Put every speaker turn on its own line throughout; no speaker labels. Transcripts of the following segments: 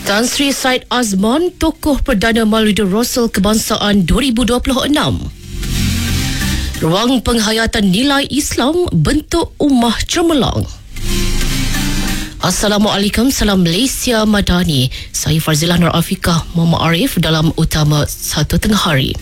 Tan Sri Syed Azman, tokoh Perdana Maulidul Rasul Kebangsaan 2026. Ruang penghayatan nilai Islam bentuk ummah cemerlang. Assalamualaikum, salam Malaysia Madani. Saya Farzilah Nur Afiqah Muhammad Arif dalam Utama 1 Tengah Hari.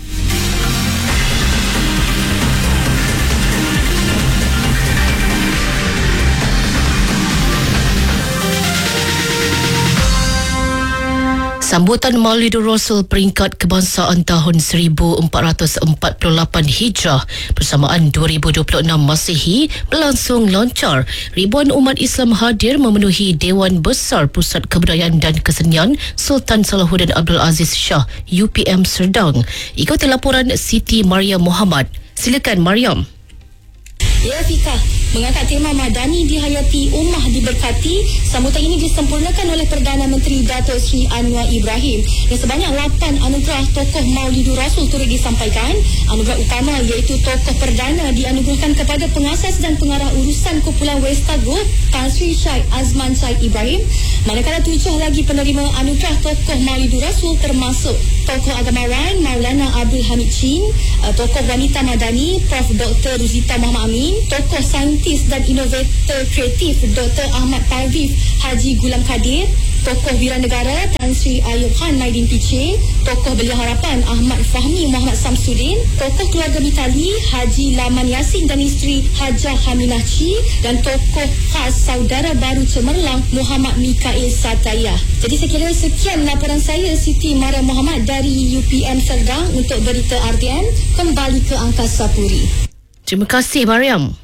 Sambutan Maulidul Rasul peringkat kebangsaan tahun 1448 Hijrah bersamaan 2026 Masihi berlangsung lancar. Ribuan umat Islam hadir memenuhi Dewan Besar Pusat Kebudayaan dan Kesenian Sultan Salahuddin Abdul Aziz Shah UPM Serdang. Ikuti laporan Siti Mariam Muhammad. Silakan Mariam.
Ya, Fika, mengangkat tema Madani dihayati, ummah diberkati. Sambutan ini disempurnakan oleh Perdana Menteri Datuk Seri Anwar Ibrahim. Dan sebanyak 8 anugerah tokoh Maulidul Rasul turut disampaikan. Anugerah utama iaitu tokoh perdana dianugerahkan kepada pengasas dan pengarah urusan kumpulan Westago Tan Sri Syed Azman Syed Ibrahim. Manakala 7 lagi penerima anugerah tokoh Maulidul Rasul termasuk tokoh agamawan Maulana Abdul Hamid Chin, tokoh wanita Madani Prof. Dr. Ruzita Muhammad Amin, tokoh saintis dan inovator kreatif Dr. Ahmad Parvif Haji Gulam Kadir, tokoh wiranegara Tan Sri Ayub Khan Naidin Piche, tokoh Belia Harapan Ahmad Fahmi Muhammad Samsudin, tokoh keluarga Mitali Haji Laman Yasin dan isteri Hajah Haminah Chi, dan tokoh khas saudara baru cemerlang Muhammad Mikail Sataya. Jadi saya kira sekian laporan saya, Siti Mariam Muhammad dari UPM Serdang untuk berita RTM. Kembali ke Angkasa Puri.
Terima kasih Mariam.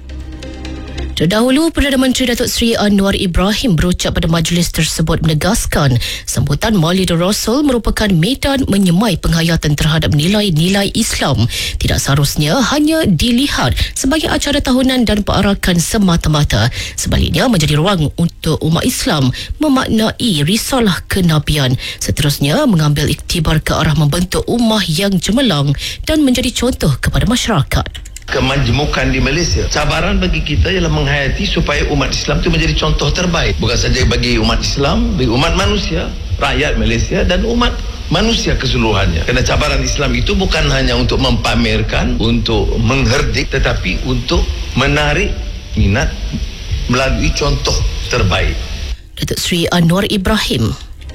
Terdahulu, Perdana Menteri Datuk Seri Anwar Ibrahim berucap pada majlis tersebut menegaskan sambutan Maulidul Rasul merupakan medan menyemai penghayatan terhadap nilai-nilai Islam. Tidak seharusnya hanya dilihat sebagai acara tahunan dan perarakan semata-mata. Sebaliknya, menjadi ruang untuk umat Islam memaknai risalah kenabian. Seterusnya, mengambil iktibar ke arah membentuk ummah yang cemerlang dan menjadi contoh kepada masyarakat.
Kemajmukan di Malaysia, cabaran bagi kita ialah menghayati supaya umat Islam itu menjadi contoh terbaik, bukan saja bagi umat Islam, bagi umat manusia, rakyat Malaysia dan umat manusia keseluruhannya. Kerana cabaran Islam itu bukan hanya untuk mempamerkan, untuk mengherdik, tetapi untuk menarik minat melalui contoh terbaik.
Datuk Seri Anwar Ibrahim.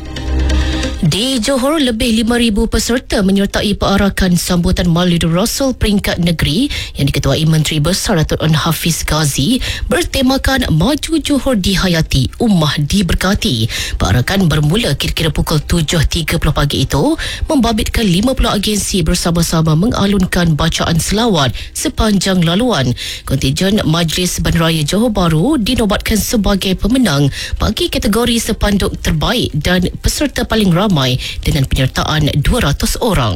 Di Johor, lebih 5,000 peserta menyertai perarakan sambutan Maulidul Rasul peringkat negeri yang diketuai Menteri Besar Datuk An Hafiz Ghazi bertemakan Maju Johor Dihayati, Ummah Diberkati. Perarakan bermula kira-kira pukul 7.30 pagi itu membabitkan 50 agensi bersama-sama mengalunkan bacaan selawat sepanjang laluan. Kontijen Majlis Bandaraya Johor Bahru dinobatkan sebagai pemenang bagi kategori sepanduk terbaik dan peserta paling ramai dengan penyertaan 200 orang.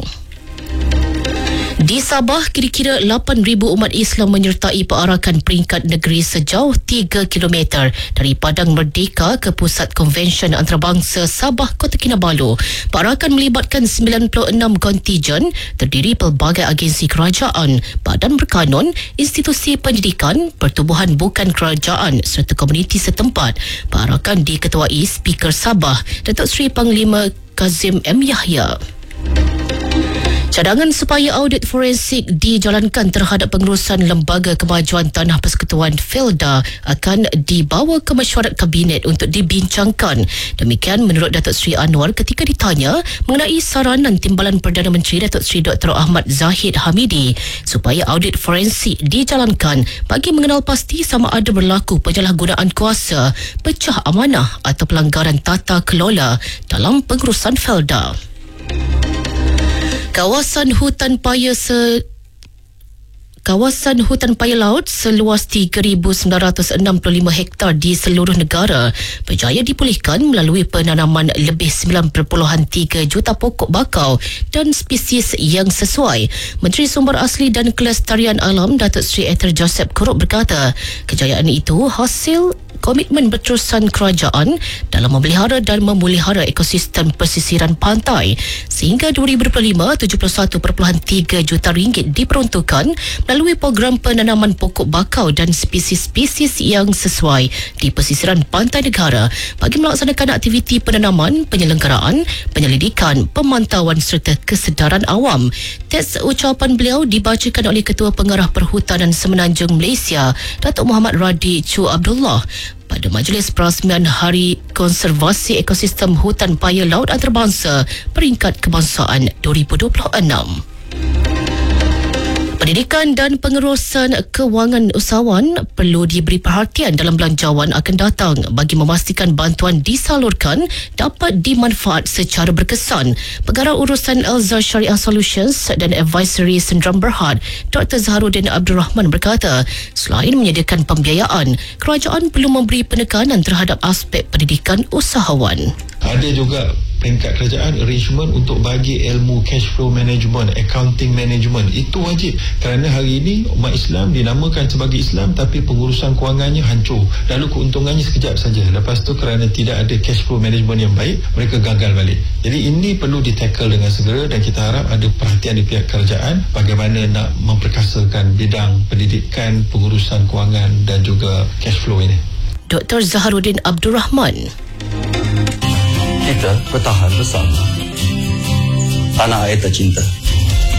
Di Sabah, kira-kira 8,000 umat Islam menyertai perarakan peringkat negeri sejauh 3 km dari Padang Merdeka ke Pusat Konvensyen Antarabangsa Sabah, Kota Kinabalu. Perarakan melibatkan 96 kontijen terdiri pelbagai agensi kerajaan, badan berkanun, institusi pendidikan, pertubuhan bukan kerajaan serta komuniti setempat. Perarakan diketuai Speaker Sabah, Datuk Seri Panglima Kazim M. Yahya. Cadangan supaya audit forensik dijalankan terhadap pengurusan Lembaga Kemajuan Tanah Persekutuan Felda akan dibawa ke mesyuarat Kabinet untuk dibincangkan. Demikian menurut Datuk Seri Anwar ketika ditanya mengenai saranan Timbalan Perdana Menteri Datuk Seri Dr. Ahmad Zahid Hamidi supaya audit forensik dijalankan bagi mengenal pasti sama ada berlaku penyalahgunaan kuasa, pecah amanah atau pelanggaran tata kelola dalam pengurusan Felda. Kawasan hutan paya laut seluas 3,965 hektar di seluruh negara berjaya dipulihkan melalui penanaman lebih 9.3 juta pokok bakau dan spesies yang sesuai. Menteri Sumber Asli dan Kelestarian Alam Datuk Seri Ether Joseph Kurup berkata, kejayaan itu hasil komitmen berterusan kerajaan dalam memelihara dan memelihara ekosistem pesisiran pantai. Sehingga 2025, 71.3 juta ringgit diperuntukkan melalui melalui program penanaman pokok bakau dan spesies-spesies yang sesuai di pesisiran pantai negara bagi melaksanakan aktiviti penanaman, penyelenggaraan, penyelidikan, pemantauan serta kesedaran awam. Teks ucapan beliau dibacakan oleh Ketua Pengarah Perhutanan Semenanjung Malaysia, Datuk Muhammad Radi Chu Abdullah pada Majlis Perasmian Hari Konservasi Ekosistem Hutan Paya Laut Antarabangsa Peringkat Kebangsaan 2026. Pendidikan dan pengurusan kewangan usahawan perlu diberi perhatian dalam belanjawan akan datang bagi memastikan bantuan disalurkan dapat dimanfaat secara berkesan. Pengarah urusan Elzar Syariah Solutions dan Advisory Sendram Berhad, Dr. Zaharuddin Abdul Rahman berkata, selain menyediakan pembiayaan, kerajaan perlu memberi penekanan terhadap aspek pendidikan usahawan.
Ada juga peringkat kerajaan arrangement untuk bagi ilmu cash flow management, accounting management. Itu wajib kerana hari ini umat Islam dinamakan sebagai Islam tapi pengurusan kewangannya hancur. Lalu keuntungannya sekejap saja. Lepas tu kerana tidak ada cash flow management yang baik, mereka gagal balik. Jadi ini perlu ditackle dengan segera dan kita harap ada perhatian di pihak kerajaan bagaimana nak memperkasakan bidang pendidikan, pengurusan kewangan dan juga cash flow ini.
Dr. Zaharuddin Abdul Rahman.
Kita bertahan bersama. Tanah air tercinta.